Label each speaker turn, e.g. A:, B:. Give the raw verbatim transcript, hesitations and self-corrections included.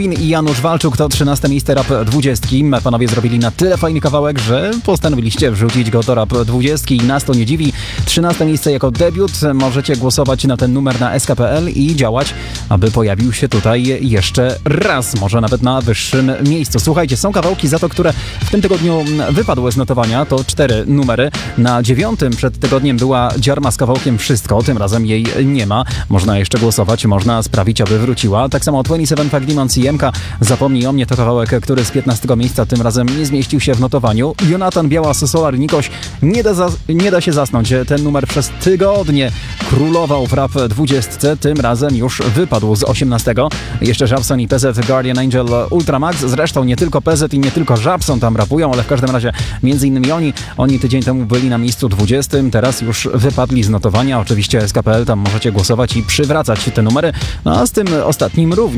A: i Janusz Walczuk to trzynaste miejsce Rap dwudziestki. Panowie zrobili na tyle fajny kawałek, że postanowiliście wrzucić go do Rap dwudziestki i nas to nie dziwi. trzynaste miejsce jako debiut. Możecie głosować na ten numer na S K P L i działać, aby pojawił się tutaj jeszcze raz, może nawet na wyższym miejscu. Słuchajcie, są kawałki za to, które w tym tygodniu wypadły z notowania. To cztery numery. Na dziewiątym przed tygodniem była Dziarma z kawałkiem Wszystko. Tym razem jej nie ma. Można jeszcze głosować, można sprawić, aby wróciła. Tak samo dwadzieścia siedem Fag Demons i Jemka. Zapomnij o mnie to kawałek, który z piętnastego miejsca tym razem nie zmieścił się w notowaniu. Jonatan Biała, Solar Nikoś. Nie da, za, nie da się zasnąć. Ten numer przez tygodnie królował w Rap dwudziestce. Tym razem już wypadł z osiemnastego. Jeszcze Żabson i P Z Guardian Angel Ultramax. Zresztą nie tylko P Z i nie tylko Żabson tam rapują, ale w każdym razie między innymi oni. Oni tydzień temu byli na miejscu dwudziestym. Teraz już wypadli z notowania. Oczywiście S K P L, tam możecie głosować i przywracać te numery. No a z tym ostatnim również.